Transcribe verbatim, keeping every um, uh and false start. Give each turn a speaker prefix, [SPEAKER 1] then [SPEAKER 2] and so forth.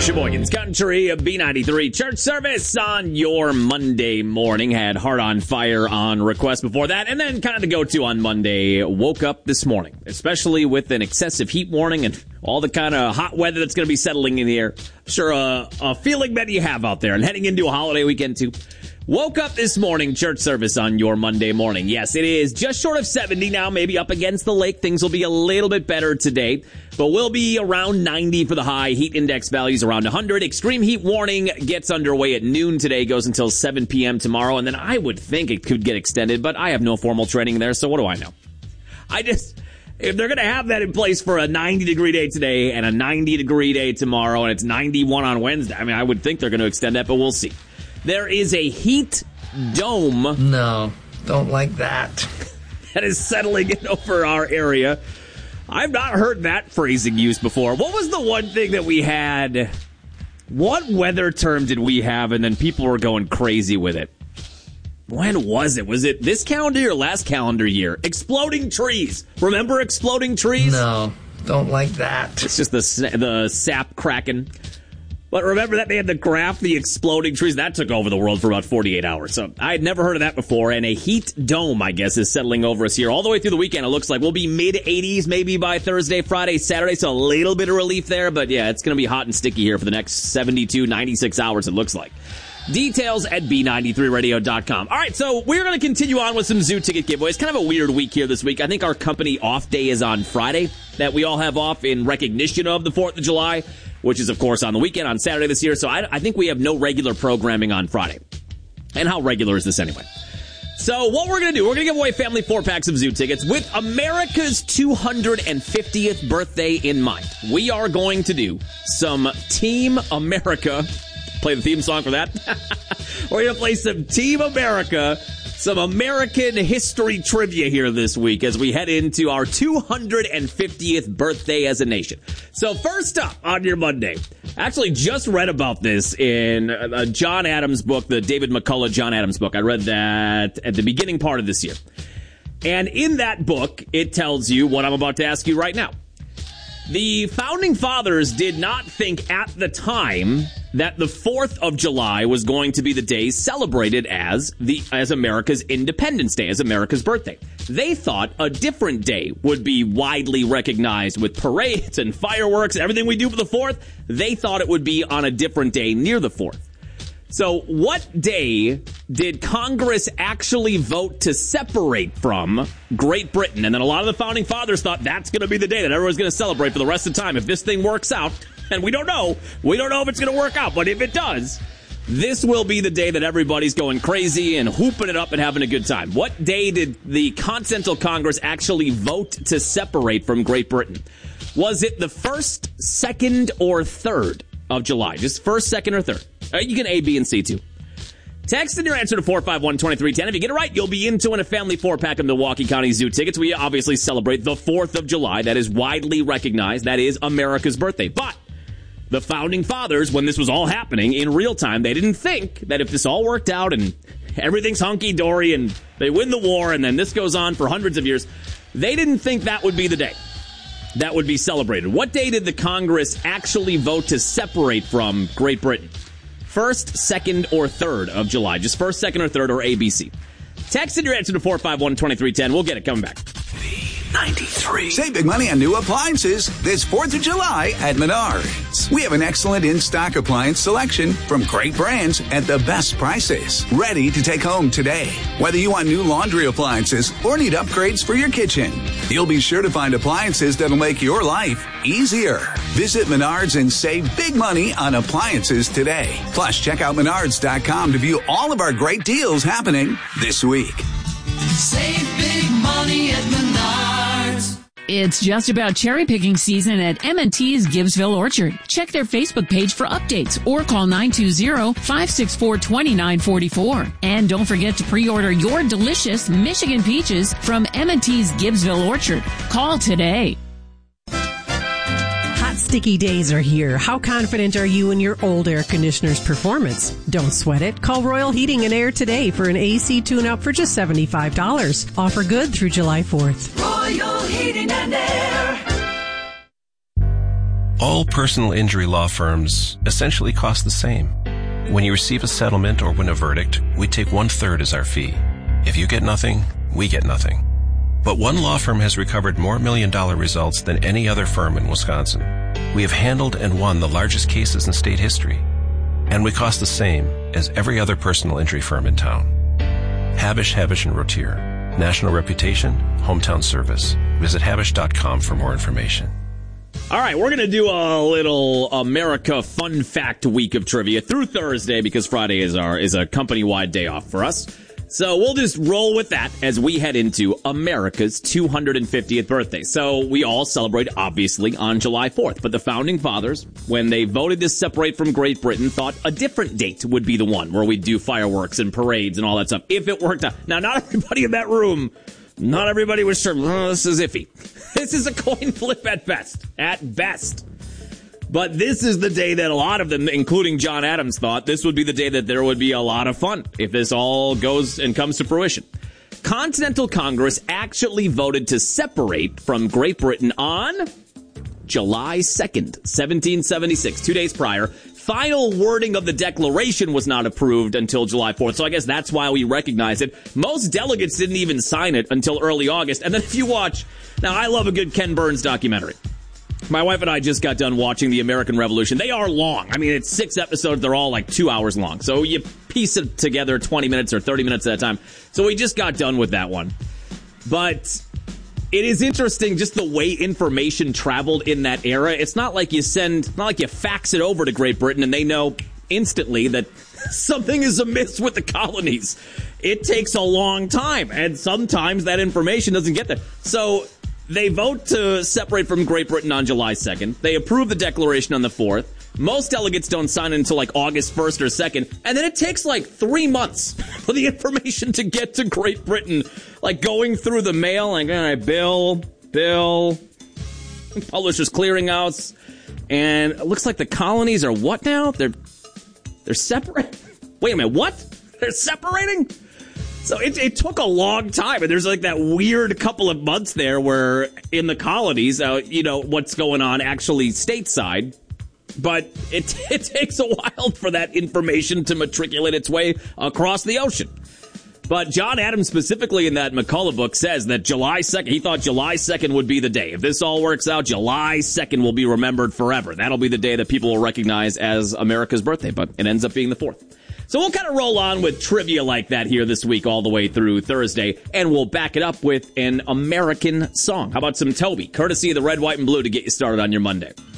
[SPEAKER 1] Sheboygan's Country, B ninety-three church service on your Monday morning. Had Heart on Fire on request before that, and then kind of the go-to on Monday. Woke up this morning, especially with an excessive heat warning and all the kind of hot weather that's going to be settling in the air. Sure, uh, a feeling that you have out there, and heading into a holiday weekend too. Woke up this morning, church service on your Monday morning. Yes, it is just short of seventy now, maybe up against the lake. Things will be a little bit better today, but we'll be around ninety for the high. Heat index values around one hundred. Extreme heat warning gets underway at noon today, goes until seven p.m. tomorrow, and then I would think it could get extended, but I have no formal training there, so what do I know? I just... If they're going to have that in place for a ninety-degree day today and a ninety-degree day tomorrow, and it's ninety-one on Wednesday, I mean, I would think they're going to extend that, but we'll see. There is a heat dome.
[SPEAKER 2] No, don't like that.
[SPEAKER 1] That is settling in over our area. I've not heard that phrasing used before. What was the one thing that we had? What weather term did we have, and then people were going crazy with it? When was it? Was it this calendar year or last calendar year? Exploding trees. Remember exploding trees?
[SPEAKER 2] No, don't like that.
[SPEAKER 1] It's just the the sap cracking. But remember that they had the graph, the exploding trees. That took over the world for about forty-eight hours. So I had never heard of that before. And a heat dome, I guess, is settling over us here. All the way through the weekend, it looks like we'll be mid eighties maybe by Thursday, Friday, Saturday. So a little bit of relief there. But yeah, it's going to be hot and sticky here for the next seventy-two, ninety-six hours, it looks like. Details at B ninety-three radio dot com. All right, so we're going to continue on with some zoo ticket giveaways. Kind of a weird week here this week. I think our company off day is on Friday, that we all have off in recognition of the fourth of July, which is, of course, on the weekend, on Saturday this year. So I, I think we have no regular programming on Friday. And how regular is this anyway? So what we're going to do, we're going to give away family four-packs of zoo tickets with America's two hundred fiftieth birthday in mind. We are going to do some Team America. Play the theme song for that. We're going to play some Team America, some American history trivia here this week as we head into our two hundred fiftieth birthday as a nation. So first up on your Monday, actually just read about this in a John Adams book, the David McCullough John Adams book. I read that at the beginning part of this year. And in that book, it tells you what I'm about to ask you right now. The Founding Fathers did not think at the time that the fourth of July was going to be the day celebrated as the as America's Independence Day, as America's birthday. They thought a different day would be widely recognized with parades and fireworks and everything we do for the fourth. They thought it would be on a different day near the fourth. So what day did Congress actually vote to separate from Great Britain? And then a lot of the Founding Fathers thought that's going to be the day that everyone's going to celebrate for the rest of the time. If this thing works out, and we don't know, we don't know if it's going to work out, but if it does, this will be the day that everybody's going crazy and hooping it up and having a good time. What day did the Continental Congress actually vote to separate from Great Britain? Was it the first, second, or third of July? Just first, second, or third? Uh, you can A, B, and C, too. Text in your answer to four five one, two three one zero. If you get it right, you'll be into a family four-pack of Milwaukee County Zoo tickets. We obviously celebrate the fourth of July. That is widely recognized. That is America's birthday. But the Founding Fathers, when this was all happening in real time, they didn't think that if this all worked out and everything's hunky-dory and they win the war and then this goes on for hundreds of years, they didn't think that would be the day that would be celebrated. What day did the Congress actually vote to separate from Great Britain? First, second, or third of July. Just first, second, or third, or A B C. Text in your answer to four five one, two three one zero. We'll get it coming back.
[SPEAKER 3] B ninety-three. Save big money on new appliances this fourth of July at Menards. We have an excellent in-stock appliance selection from great brands at the best prices. Ready to take home today. Whether you want new laundry appliances or need upgrades for your kitchen, you'll be sure to find appliances that'll make your life easier. Visit Menards and save big money on appliances today. Plus, check out Menards dot com to view all of our great deals happening this week.
[SPEAKER 4] Save big money at Menards.
[SPEAKER 5] It's just about cherry picking season at M and T's Gibbsville Orchard. Check their Facebook page for updates or call nine two zero, five six four, two nine four four. And don't forget to pre-order your delicious Michigan peaches from M and T's Gibbsville Orchard. Call today.
[SPEAKER 6] Hot, sticky days are here. How confident are you in your old air conditioner's performance? Don't sweat it. Call Royal Heating and Air today for an A C tune-up for just seventy-five dollars. Offer good through July fourth.
[SPEAKER 4] Royal Heating and Air.
[SPEAKER 7] All personal injury law firms essentially cost the same. When you receive a settlement or win a verdict, we take one-third as our fee. If you get nothing, we get nothing. But one law firm has recovered more million-dollar results than any other firm in Wisconsin. We have handled and won the largest cases in state history. And we cost the same as every other personal injury firm in town. Habish, Habish and Rotier. National reputation, hometown service. Visit habish dot com for more information.
[SPEAKER 1] All right, we're going to do a little America Fun Fact Week of trivia through Thursday because Friday is our is a company-wide day off for us. So we'll just roll with that as we head into America's two hundred fiftieth birthday. So we all celebrate, obviously, on July fourth. But the Founding Fathers, when they voted to separate from Great Britain, thought a different date would be the one where we'd do fireworks and parades and all that stuff, if it worked out. Now, not everybody in that room, not everybody was sure. Oh, this is iffy. This is a coin flip at best. At best. But this is the day that a lot of them, including John Adams, thought this would be the day that there would be a lot of fun if this all goes and comes to fruition. Continental Congress actually voted to separate from Great Britain on July second, seventeen seventy-six, two days prior. Final wording of the declaration was not approved until July fourth, so I guess that's why we recognize it. Most delegates didn't even sign it until early August. And then if you watch, now I love a good Ken Burns documentary. My wife and I just got done watching The American Revolution. They are long. I mean, it's six episodes. They're all like two hours long. So you piece it together twenty minutes or thirty minutes at a time. So we just got done with that one. But it is interesting just the way information traveled in that era. It's not like you send, not like you fax it over to Great Britain and they know instantly that something is amiss with the colonies. It takes a long time, and sometimes that information doesn't get there. So they vote to separate from Great Britain on July second. They approve the declaration on the fourth. Most delegates don't sign it until like August first or second. And then it takes like three months for the information to get to Great Britain. Like going through the mail, like, all right, bill, bill, Publishers Clearinghouse. And it looks like the colonies are what now? They're, they're separate? Wait a minute, what? They're separating? So it, it took a long time, and there's like that weird couple of months there where in the colonies, uh, you know, what's going on actually stateside. But it, it takes a while for that information to matriculate its way across the ocean. But John Adams specifically in that McCullough book says that July second, he thought July second would be the day. If this all works out, July second will be remembered forever. That'll be the day that people will recognize as America's birthday, but it ends up being the fourth. So we'll kind of roll on with trivia like that here this week all the way through Thursday, and we'll back it up with an American song. How about some Toby, courtesy of the Red, White, and Blue to get you started on your Monday.